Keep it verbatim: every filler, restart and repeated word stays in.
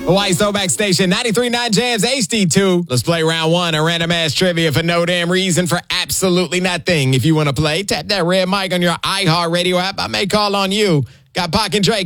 Hawaii Throwback Station, ninety-three point nine Jams H D two. Let's play round one of random ass trivia for no damn reason for absolutely nothing. If you want to play, tap that red mic on your iHeartRadio app. I may call on you. Got Pac and Drake.